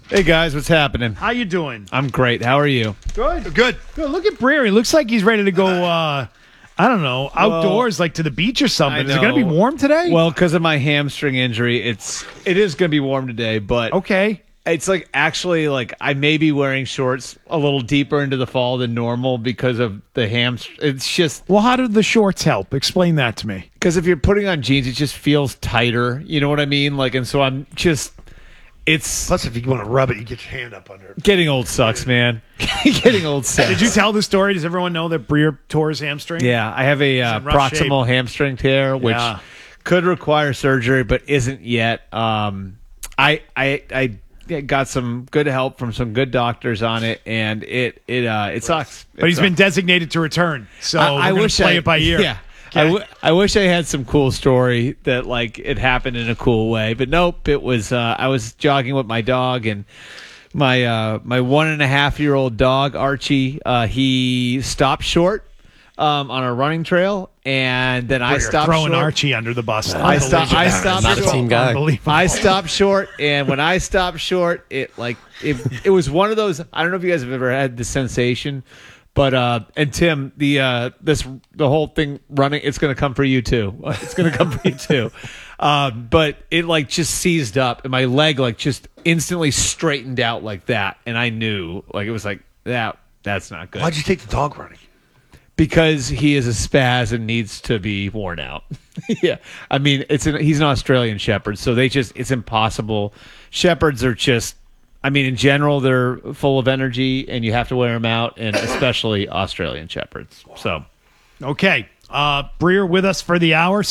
Hey guys, what's happening? How you doing? I'm great. How are you? Good. Good. Look at Breer. He looks like he's ready to go, I don't know, outdoors, like to the beach or something. Is it going to be warm today? Well, because of my hamstring injury, it is going to be warm today, but okay. it's like actually like I may be wearing shorts a little deeper into the fall than normal because of the hamstring. It's just Well, how do the shorts help? Explain that to me. because if you're putting on jeans, it just feels tighter. You know what I mean? Like, and so I'm just. It's Plus, if you want to rub it, you get your hand up under it. getting old sucks, man. Getting old sucks. Did you tell the story? Does everyone know that Breer tore his hamstring? Yeah, I have a in rough proximal hamstring tear, which Yeah. could require surgery, but isn't yet. I got some good help from some good doctors on it, and it sucks. But he's been designated to return, so I we're wish play it by ear. Yeah. Okay. I wish I had some cool story that like it happened in a cool way, but nope. It was I was jogging with my dog and my 1.5-year-old dog Archie. He stopped short on a running trail, and then I stopped throwing short. Archie under the bus. I stopped Not a short. team guy. Unbelievable. I stopped short, and when I stopped short, it was one of those. I don't know if you guys have ever had the sensation. But and Tim, the whole thing running, it's going to come for you too. It's going to come for you too. But it like just seized up, and my leg like just instantly straightened out like that, and I knew like it was like that's not good. Why'd you take the dog running? Because he is a spaz and needs to be worn out. Yeah, I mean he's an Australian Shepherd, so it's impossible. Shepherds are just. I mean, in general, they're full of energy, and you have to wear them out, and especially Australian Shepherds. So, Okay. Breer with us for the hour,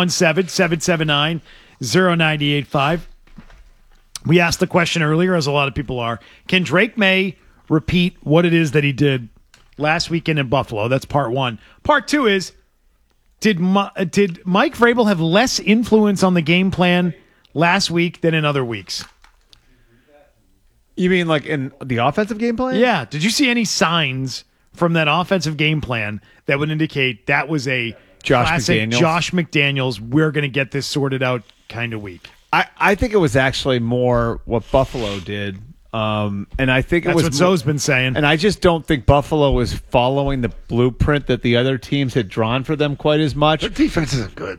617-779-0985. We asked the question earlier, as a lot of people are, can Drake May repeat what it is that he did last weekend in Buffalo? That's part one. Part two is, did Mike Vrabel have less influence on the game plan last week than in other weeks? you mean like in the offensive game plan? Yeah. Did you see any signs from that offensive game plan that would indicate that was a classic McDaniels? Josh McDaniels, we're going to get this sorted out kind of week? I think it was actually more what Buffalo did. And I think That's what Zoe's been saying. And I just don't think Buffalo was following the blueprint that the other teams had drawn for them quite as much. Their defense isn't good.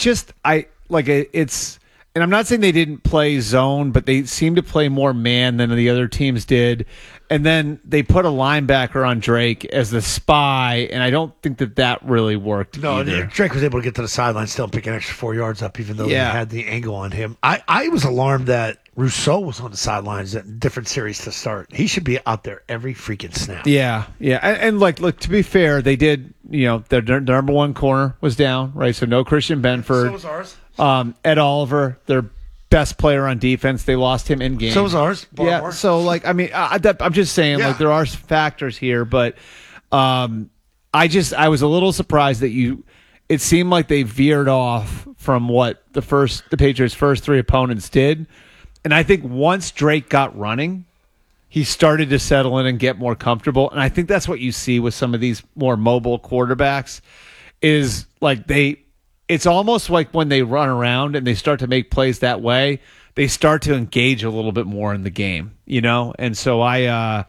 It's, and I'm not saying they didn't play zone, but they seemed to play more man than the other teams did. And then they put a linebacker on Drake as the spy, and I don't think that really worked. No, either. Drake was able to get to the sideline still and pick an extra 4 yards up, even though Yeah. they had the angle on him. I was alarmed that Rousseau was on the sidelines at different series to start. He should be out there every freaking snap. Yeah. And like, look, to be fair, they did, their number one corner was down, right? So no Christian Benford. So was ours. Ed Oliver, their best player on defense, they lost him in game. So was ours. Yeah, so like, I mean, I'm just saying, Yeah. like, there are factors here, but I was a little surprised that it seemed like they veered off from what the Patriots' first three opponents did. And I think once Drake got running, he started to settle in and get more comfortable. And I think that's what you see with some of these more mobile quarterbacks is like it's almost like when they run around and they start to make plays that way, they start to engage a little bit more in the game, And so I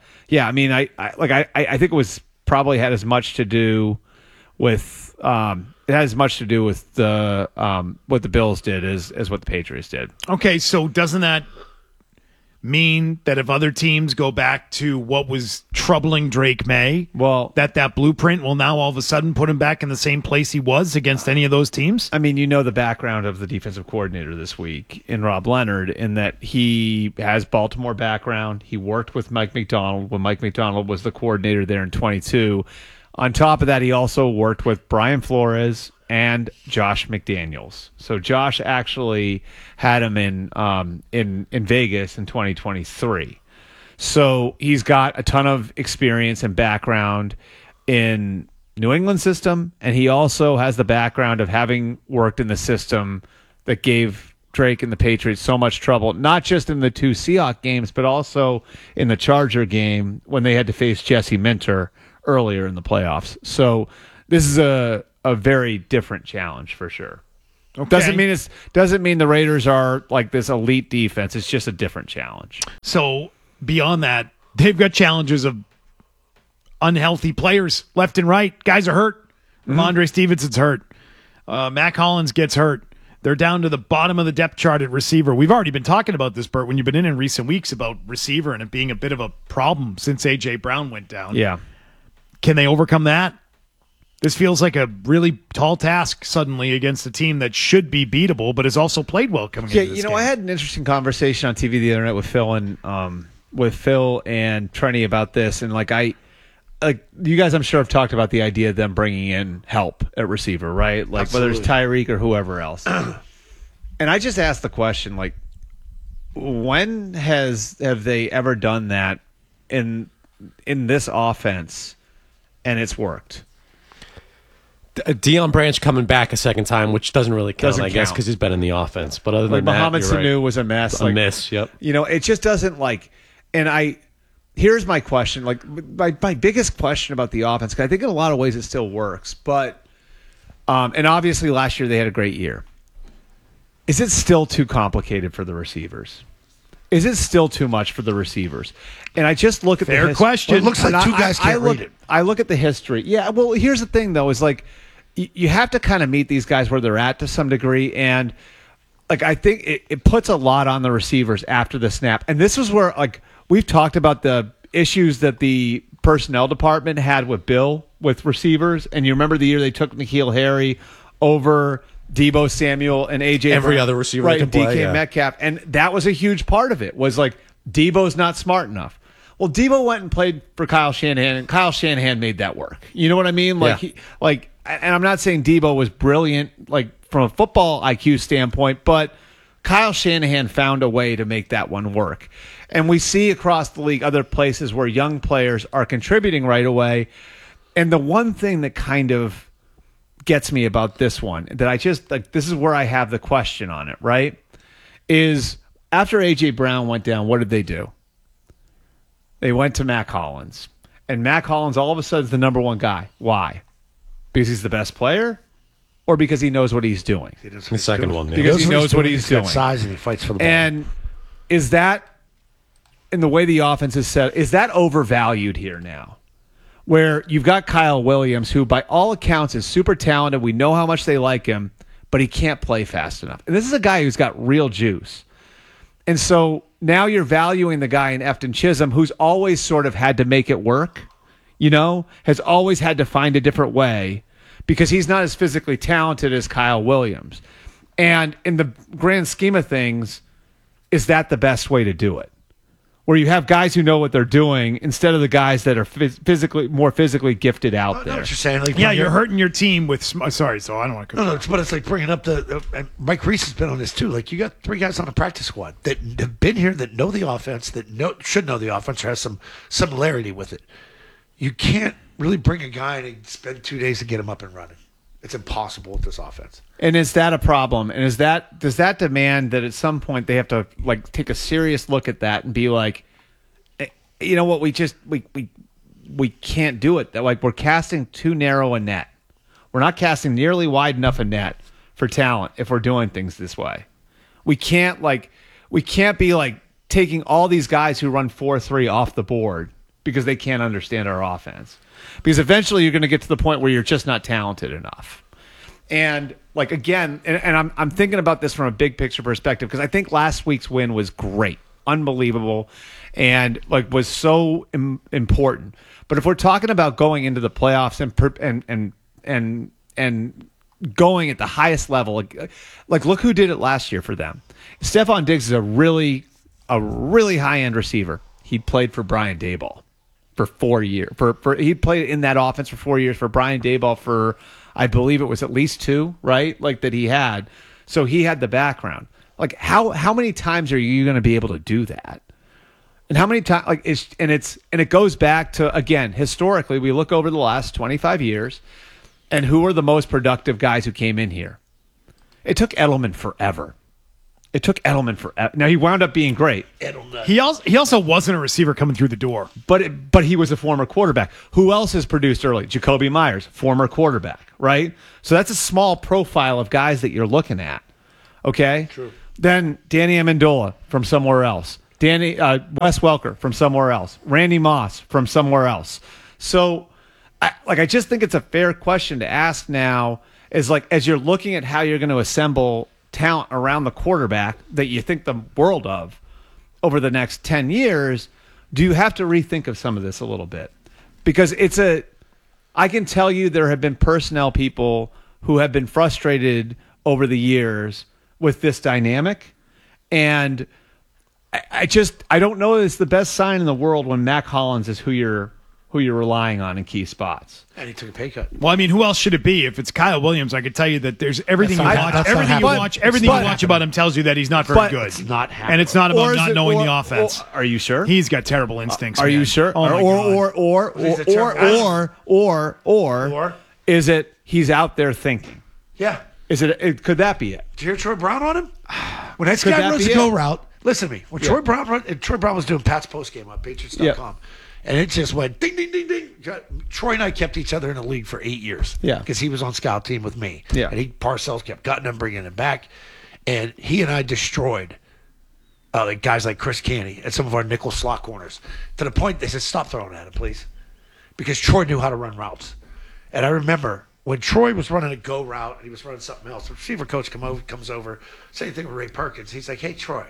think it was probably had as much to do with it has as much to do with the what the Bills did as what the Patriots did. Okay, so doesn't that mean that if other teams go back to what was troubling Drake May, Well, that blueprint will now all of a sudden put him back in the same place he was against any of those teams? I mean, the background of the defensive coordinator this week in Rob Leonard, in that he has Baltimore background. He worked with Mike Macdonald when Mike Macdonald was the coordinator there in 22. On top of that, he also worked with Brian Flores and Josh McDaniels. So Josh actually had him in Vegas in 2023. So he's got a ton of experience and background in New England system, and he also has the background of having worked in the system that gave Drake and the Patriots so much trouble, not just in the two Seahawks games, but also in the Charger game when they had to face Jesse Minter earlier in the playoffs. So this is a very different challenge for sure. Okay. Doesn't mean the Raiders are like this elite defense. It's just a different challenge. So beyond that, they've got challenges of unhealthy players left and right. Guys are hurt. Ramondre Stevenson's hurt. Mac Hollins gets hurt. They're down to the bottom of the depth chart at receiver. We've already been talking about this, Bert, when you've been in recent weeks about receiver and it being a bit of a problem since A.J. Brown went down. Yeah. Can they overcome that? This feels like a really tall task suddenly against a team that should be beatable, but has also played well coming into this game. I had an interesting conversation on TV the other night with Phil and Trenny about this, and you guys, I'm sure, have talked about the idea of them bringing in help at receiver, right? Like Absolutely. whether it's Tyreek or whoever else. And I just asked the question, like, when have they ever done that in this offense, and it's worked? Deion Branch coming back a second time, which doesn't really count, Doesn't I guess, count. because he's been in the offense. But other Like than that, Mohamed you're Sanu right. was a mess. A miss, yep. It just doesn't here's my question. Like my biggest question about the offense, 'cause I think in a lot of ways it still works, but and obviously last year they had a great year. Is it still too complicated for the receivers? Is it still too much for the receivers? And I just look at Fair the question. Well, it looks like and two guys can't read it. I look at the history. Yeah, well, here's the thing though, is like you have to kind of meet these guys where they're at to some degree, and like I think it puts a lot on the receivers after the snap. And this is where we've talked about the issues that the personnel department had with Bill with receivers, and you remember the year they took N'Keal Harry over Deebo Samuel and AJ Every Brown, other receiver right, that and could play, DK yeah. Metcalf, and that was a huge part of it. Was like Deebo's not smart enough. Well, Deebo went and played for Kyle Shanahan, and Kyle Shanahan made that work. You know what I mean? Yeah. And I'm not saying Deebo was brilliant, like from a football IQ standpoint, but Kyle Shanahan found a way to make that one work. And we see across the league other places where young players are contributing right away. And the one thing that kind of gets me about this one, that I just this is where I have the question on it, right? Is after A.J. Brown went down, what did they do? They went to Mac Hollins. And Mac Hollins all of a sudden is the number one guy. Why? Because he's the best player? Or because he knows what he's doing? The second one, yeah. Because he knows what he's got doing. size and he fights for the ball. And is that, in the way the offense is set, is that overvalued here now? Where you've got Kyle Williams, who by all accounts is super talented. We know how much they like him, but he can't play fast enough. And this is a guy who's got real juice. And so now you're valuing the guy in Efton Chisholm, who's always sort of had to make it work, has always had to find a different way because he's not as physically talented as Kyle Williams. And in the grand scheme of things, is that the best way to do it? Where you have guys who know what they're doing instead of the guys that are more physically gifted out I know there. what you're saying. Like, Yeah, when you're hurting your team with. Sorry, so I don't want to. No, but it's like bringing up and Mike Reese has been on this too. Like, you got three guys on the practice squad that have been here, that know the offense, that should know the offense, or has some similarity with it. You can't really bring a guy and spend 2 days to get him up and running. It's impossible with this offense. And is that a problem? And does that demand that at some point they have to take a serious look at that and be like, you know what, we can't do it. That we're casting too narrow a net. We're not casting nearly wide enough a net for talent if we're doing things this way. We can't be taking all these guys who run 4-3 off the board because they can't understand our offense. Because eventually you're going to get to the point where you're just not talented enough. And again, and I'm thinking about this from a big picture perspective because I think last week's win was great, unbelievable, and was so important. But if we're talking about going into the playoffs and going at the highest level, look who did it last year for them. Stephon Diggs is a really high end receiver. He played for Brian Daboll for 4 years. He played in that offense for 4 years for Brian Daboll for, I believe it was at least 2, right? That he had. So he had the background. How many times are you going to be able to do that? And how many times it goes back to, again, historically, we look over the last 25 years and who are the most productive guys who came in here? It took Edelman forever. Now he wound up being great. He also wasn't a receiver coming through the door. But he was a former quarterback. Who else has produced early? Jacoby Myers, former quarterback, right? So that's a small profile of guys that you're looking at. Okay? True. Then Danny Amendola from somewhere else. Wes Welker from somewhere else, Randy Moss from somewhere else. So, I just think it's a fair question to ask now. Is like as you're looking at how you're going to assemble talent around the quarterback that you think the world of over the next 10 years, do you have to rethink of some of this a little bit? Because I can tell you there have been personnel people who have been frustrated over the years with this dynamic. And I don't know that it's the best sign in the world when Mac Hollins is who you're relying on in key spots. And he took a pay cut. Well, I mean, who else should it be? If it's Kyle Williams, I could tell you that there's everything you That's not- watch. that's not Everything you happening. watch. Everything you watch about him tells you that he's not very But good. it's not happening. And it's not about Or is not it- knowing or- the offense. Are you sure? He's got terrible instincts. Are you man. sure? Oh my God. Or is it he's out there thinking? Yeah. Could that be it? Did you hear Troy Brown on him? When that Could guy that runs be the go it? route, listen to me. When Troy Brown was doing Pat's postgame on Patriots.com, and it just went ding, ding, ding, ding. Troy and I kept each other in the league for 8 years. Yeah. Because he was on scout team with me. Yeah. And Parcells kept cutting him, bringing him back. And he and I destroyed like guys like Chris Canty and some of our nickel slot corners to the point they said, stop throwing at him, please. Because Troy knew how to run routes. And I remember when Troy was running a go route and he was running something else, the receiver coach comes over, same thing with Ray Perkins. He's like, hey, Troy,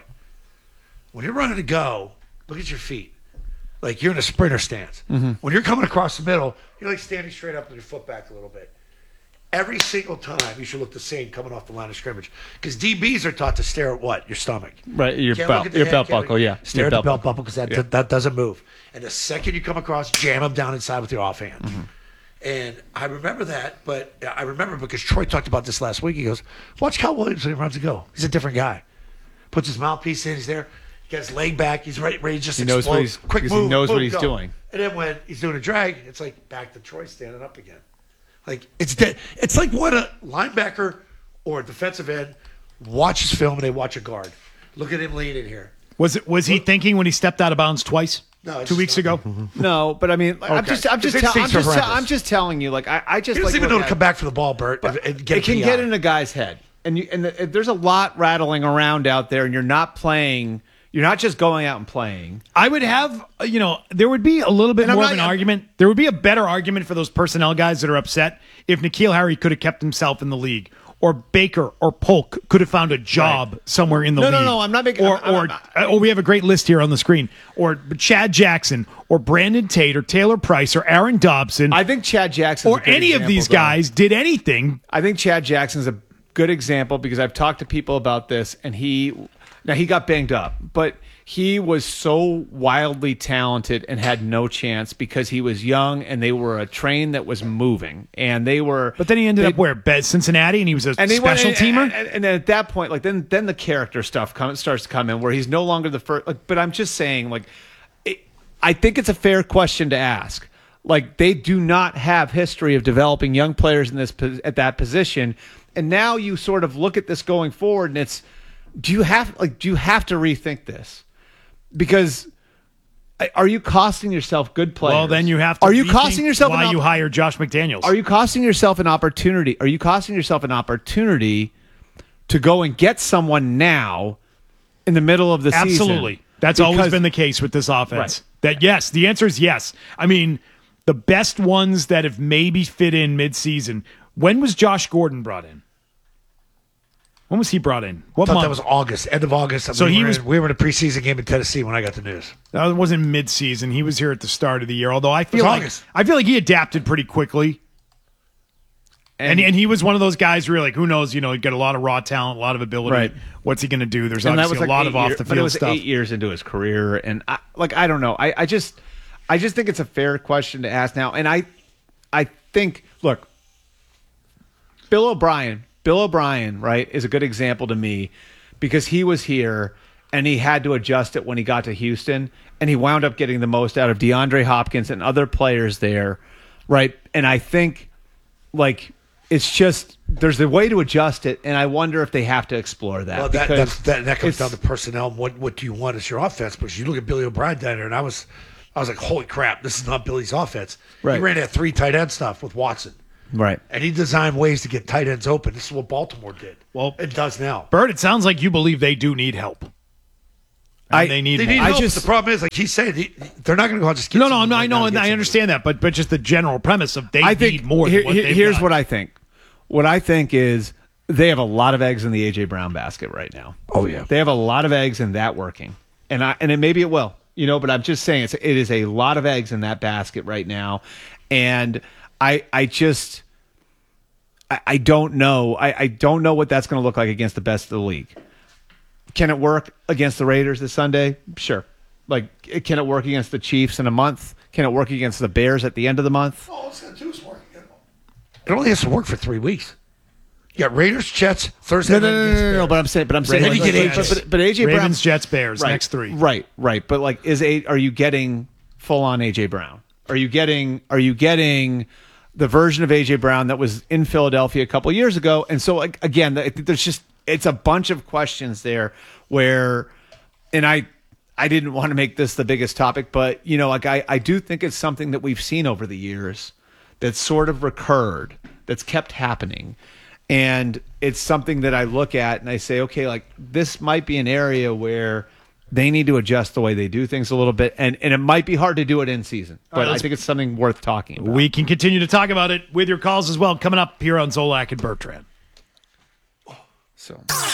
when you're running a go, look at your feet. Like you're in a sprinter stance. Mm-hmm. When you're coming across the middle, you're like standing straight up with your foot back a little bit. Every single time you should look the same coming off the line of scrimmage. Because DBs are taught to stare at what? Your stomach. Right, your Can't belt- look at the your head, belt can't buckle, look- yeah. Stare Your at the belt belt buckle. buckle because that doesn't move. And the second you come across, jam them down inside with your offhand. Mm-hmm. And I remember that, but I remember because Troy talked about this last week. He goes, watch Kyle Williams when he runs a go. He's a different guy. Puts his mouthpiece in, he's there. He got his leg back. He's ready to just He knows explode. what he's- Quick because he move. knows boom, what he's go. doing. And then when he's doing a drag, it's like back to Troy standing up again. Like it's dead. It's like when a linebacker or a defensive end watches film and they watch a guard. Look at him leaning here. Was he thinking when he stepped out of bounds twice? No, it's 2 weeks not. ago. No, but I mean, I'm Okay. just His instincts are horrendous. I'm just telling you, like I just He like doesn't even know look to at come it. back for the ball, Bert, and get It can a get PI. in a guy's head, and there's a lot rattling around out there, and you're not playing. You're not just going out and playing. I would have, there would be a little bit And I'm more not- of an argument. There would be a better argument for those personnel guys that are upset if N'Keal Harry could have kept himself in the league, or Baker or Polk could have found a job somewhere in the league. No, I'm not making- Or we have a great list here on the screen. Or Chad Jackson, or Brandon Tate, or Taylor Price, or Aaron Dobson, I think Chad Jackson or any of these guys did anything. I think Chad Jackson's a good example because I've talked to people about this, and he got banged up, but he was so wildly talented and had no chance because he was young and they were a train that was moving, and they were. But then he ended up where? Cincinnati, and he was a And he went- special teamer? and then at that point, like then the character stuff starts to come in where he's no longer the first. Like, but I'm just saying, like, I think it's a fair question to ask. Like, they do not have history of developing young players in this at that position, and now you sort of look at this going forward, and it's do you have to rethink this? Because are you costing yourself good players? Well, then you have to. Are you rethink costing yourself why an you hired Josh McDaniels? Are you costing yourself an opportunity? Are you costing yourself an opportunity to go and get someone now in the middle of the season? Absolutely. That's always been the case with this offense. Right. That yes, the answer is yes. I mean, the best ones that have maybe fit in midseason. When was Josh Gordon brought in? When was he brought in? What I thought month? that was August, end of August. So we he were in a preseason game in Tennessee when I got the news. That wasn't midseason. He was here at the start of the year. Although I feel August. like he adapted pretty quickly. And he was one of those guys where you're like, who knows? He got a lot of raw talent, a lot of ability. Right. What's he going to do? There's And that obviously was a lot of off the but it field was stuff. 8 years into his career, and I don't know. I just think it's a fair question to ask now, and I think look, Bill O'Brien, right, is a good example to me because he was here and he had to adjust it when he got to Houston, and he wound up getting the most out of DeAndre Hopkins and other players there, right? And I think like. It's just there's a way to adjust it, and I wonder if they have to explore that. Well, because that comes down to personnel. What do you want as your offense? Because you look at Billy O'Brien down there, and I was like, holy crap, this is not Billy's offense. Right. He ran that 3 tight end stuff with Watson, right. and he designed ways to get tight ends open. This is what Baltimore did. Well, it does now. Bert, it sounds like you believe they do need help. And they need They need more. help. The problem is, like he said, they're not going to go out and just get No, someone I right know, now to and get I somebody. understand that, but just the general premise of they I think need more than what they've here's got. what I think. What I think is they have a lot of eggs in the A.J. Brown basket right now. Oh, yeah. They have a lot of eggs in that working. And maybe it will, but I'm just saying it is a lot of eggs in that basket right now. And I don't know. I don't know what that's going to look like against the best of the league. Can it work against the Raiders this Sunday? Sure. Like, can it work against the Chiefs in a month? Can it work against the Bears at the end of the month? All it's going to do is work. It only has to work for 3 weeks. You got Raiders, Jets, Thursday. No. But I'm saying, Then you get but AJ Brown, Ravens, Jets, Bears, right, next 3. Right. But like, are you getting full on AJ Brown? Are you getting the version of AJ Brown that was in Philadelphia a couple years ago? And so, like, again, it's a bunch of questions there where, and I didn't want to make this the biggest topic, but I do think it's something that we've seen over the years that's sort of recurred, that's kept happening. And it's something that I look at and I say, okay, like, this might be an area where they need to adjust the way they do things a little bit. And it might be hard to do it in season, but I think it's something worth talking about. We can continue to talk about it with your calls as well, coming up here on Zolak and Bertrand. So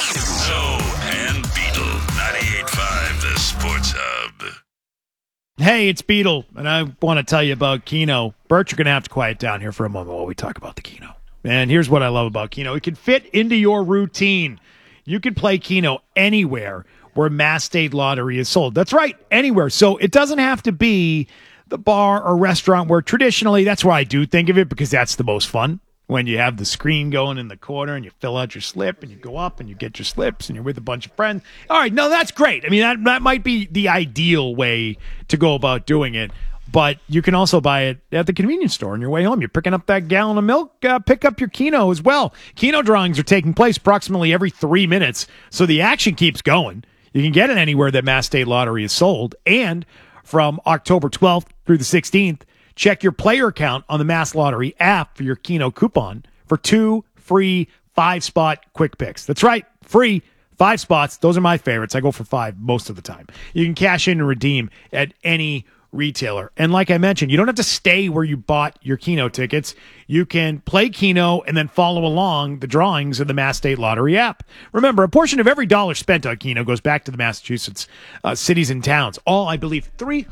and Beetle, 98.5, the Sports Hub. Hey, it's Beetle, and I want to tell you about Keno. Bert, you're going to have to quiet down here for a moment while we talk about the Keno. And here's what I love about Keno. It can fit into your routine. You can play Keno anywhere where Mass State Lottery is sold. That's right, anywhere. So it doesn't have to be the bar or restaurant where traditionally that's where I do think of it, because that's the most fun. When you have the screen going in the corner and you fill out your slip and you go up and you get your slips and you're with a bunch of friends. All right, no, that's great. I mean, that might be the ideal way to go about doing it. But you can also buy it at the convenience store on your way home. You're picking up that gallon of milk, pick up your Keno as well. Keno drawings are taking place approximately every 3 minutes, so the action keeps going. You can get it anywhere that Mass State Lottery is sold. And from October 12th through the 16th, check your player account on the Mass Lottery app for your Keno coupon for 2 free 5-spot quick picks. That's right, free 5 spots. Those are my favorites. I go for 5 most of the time. You can cash in and redeem at any retailer. And like I mentioned, you don't have to stay where you bought your Keno tickets. You can play Keno and then follow along the drawings in the Mass State Lottery app. Remember, a portion of every dollar spent on Keno goes back to the Massachusetts cities and towns. All, I believe,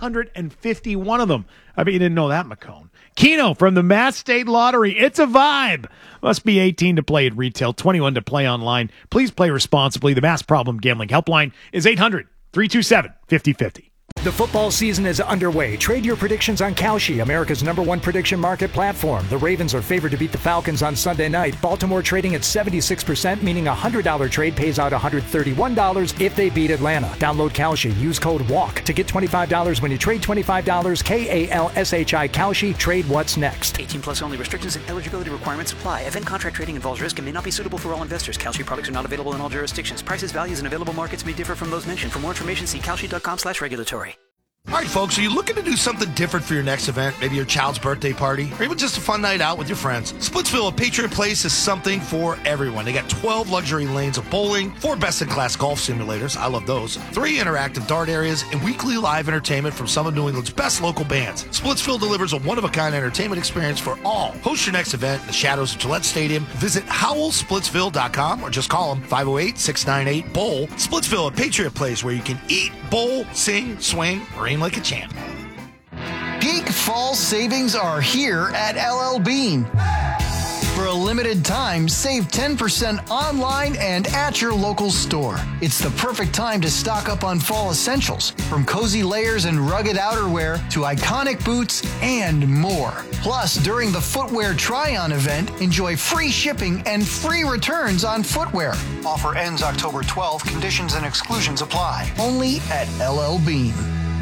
351 of them. I bet you didn't know that, McCone. Keno from the Mass State Lottery. It's a vibe. Must be 18 to play at retail, 21 to play online. Please play responsibly. The Mass Problem Gambling Helpline is 800-327-5050. The football season is underway. Trade your predictions on Kalshi, America's #1 prediction market platform. The Ravens are favored to beat the Falcons on Sunday night. Baltimore trading at 76%, meaning a $100 trade pays out $131 if they beat Atlanta. Download Kalshi. Use code WALK to get $25 when you trade $25. KALSHI Kalshi. Trade what's next. 18 plus only. Restrictions and eligibility requirements apply. Event contract trading involves risk and may not be suitable for all investors. Kalshi products are not available in all jurisdictions. Prices, values, and available markets may differ from those mentioned. For more information, see kalshi.com/regulatory. All right, folks, are you looking to do something different for your next event? Maybe your child's birthday party, or even just a fun night out with your friends? Splitsville at Patriot Place is something for everyone. They got 12 luxury lanes of bowling, 4 best-in-class golf simulators, I love those, 3 interactive dart areas, and weekly live entertainment from some of New England's best local bands. Splitsville delivers a one-of-a-kind entertainment experience for all. Host your next event in the shadows of Gillette Stadium. Visit howellsplitsville.com or just call them 508-698-BOWL. Splitsville at Patriot Place, where you can eat, bowl, sing, swing, rain like a champ. Peak fall savings are here at LL Bean. For a limited time, save 10% online and at your local store. It's the perfect time to stock up on fall essentials, from cozy layers and rugged outerwear to iconic boots and more. Plus, during the footwear try-on event, enjoy free shipping and free returns on footwear. Offer ends October 12th. Conditions and exclusions apply. Only at LL Bean.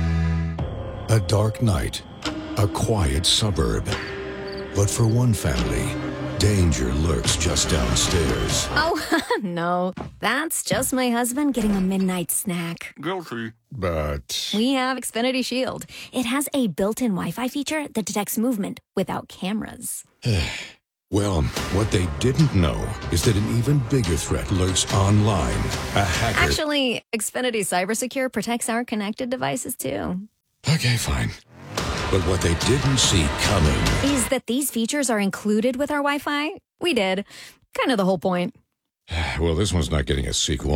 A dark night, a quiet suburb. But for one family, danger lurks just downstairs. Oh, no. That's just my husband getting a midnight snack. Guilty. But We have Xfinity Shield. It has a built-in Wi-Fi feature that detects movement without cameras. Well, what they didn't know is that an even bigger threat lurks online. A hacker. Actually, Xfinity CyberSecure protects our connected devices too. Okay, fine. But what they didn't see coming is that these features are included with our Wi-Fi. We did. Kind of the whole point. Well, this one's not getting a sequel.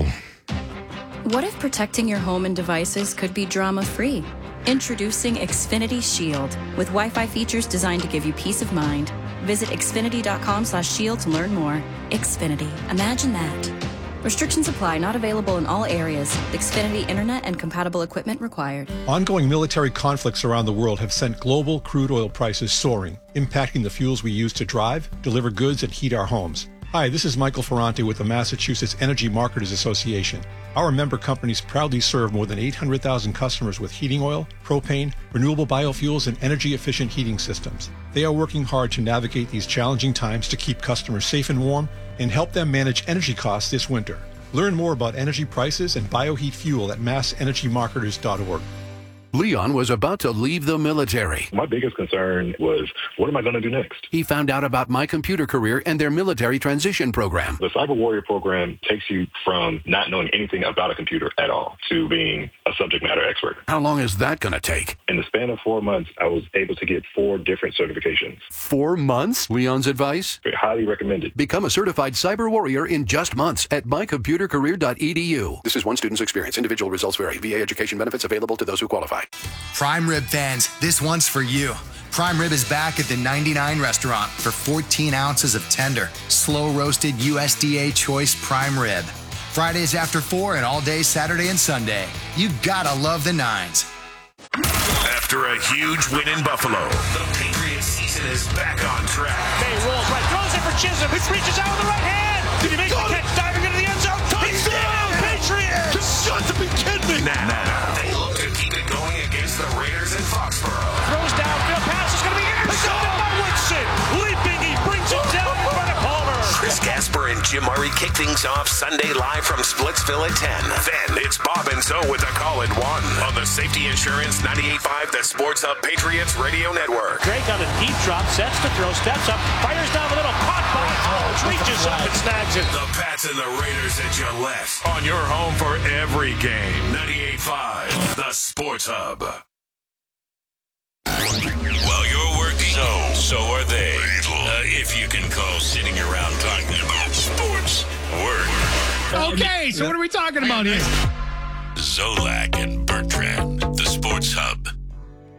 What if protecting your home and devices could be drama-free? Introducing Xfinity Shield with Wi-Fi features designed to give you peace of mind. Visit xfinity.com/shield to learn more. Xfinity. Imagine that. Restrictions apply. Not available in all areas. Xfinity Internet and compatible equipment required. Ongoing military conflicts around the world have sent global crude oil prices soaring, impacting the fuels we use to drive, deliver goods, and heat our homes. Hi, this is Michael Ferrante with the Massachusetts Energy Marketers Association. Our member companies proudly serve more than 800,000 customers with heating oil, propane, renewable biofuels, and energy-efficient heating systems. They are working hard to navigate these challenging times to keep customers safe and warm and help them manage energy costs this winter. Learn more about energy prices and bioheat fuel at massenergymarketers.org. Leon was about to leave the military. My biggest concern was, what am I going to do next? He found out about My Computer Career and their military transition program. The Cyber Warrior program takes you from not knowing anything about a computer at all to being a subject matter expert. How long is that going to take? In the span of 4 months, I was able to get 4 different certifications. 4 months? Leon's advice? Highly recommended. Become a certified cyber warrior in just months at mycomputercareer.edu. This is one student's experience. Individual results vary. VA education benefits available to those who qualify. Prime Rib fans, this one's for you. Prime Rib is back at the 99 restaurant for 14 ounces of tender, slow-roasted USDA choice prime rib. Fridays after 4 and all day Saturday and Sunday. You gotta love the nines. After a huge win in Buffalo, the Patriots season is back on track. May rolls right, throws it for Chisholm, who reaches out with the right hand. Did he make the catch, diving into the end zone? He's down, Patriots! Just got to be kidding me! Now, they look to keep it going against the Raiders in Foxborough. Throws downfield, pass is going to be intercepted by Woodson. Leaping, he brings it down in front of Palmer. Chris Gasper and Jim Murray kick things off Sunday live from Splitsville at 10. Then it's Bob and Zoe with the call at 1 on the Safety Insurance 98.5, the Sports Hub Patriots Radio Network. Drake on a deep drop, sets to throw, steps up, fires down the middle, caught by Collins, reaches up and snags it. The Pats and the Raiders at Gillette. On your home for every game. 98.5, the Sports Hub. While you're working, so are they. If you can call sitting around talking about sports work. Okay, so what are we talking about here? Zolak and Bertrand, the Sports Hub.